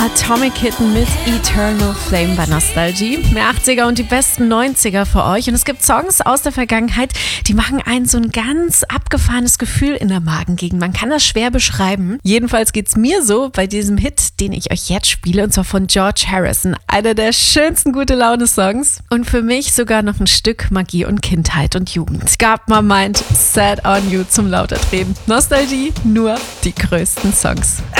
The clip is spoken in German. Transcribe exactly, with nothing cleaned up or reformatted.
Atomic Kitten mit Eternal Flame bei Nostalgie. Mehr achtziger und die besten neunziger für euch. Und es gibt Songs aus der Vergangenheit, die machen einen so ein ganz abgefahrenes Gefühl in der Magengegend. Man kann das schwer beschreiben. Jedenfalls geht's mir so bei diesem Hit, den ich euch jetzt spiele, und zwar von George Harrison. Einer der schönsten Gute-Laune-Songs. Und für mich sogar noch ein Stück Magie und Kindheit und Jugend. Gab mal meint Sad on You zum lauter Drehen. Nostalgie, nur die größten Songs.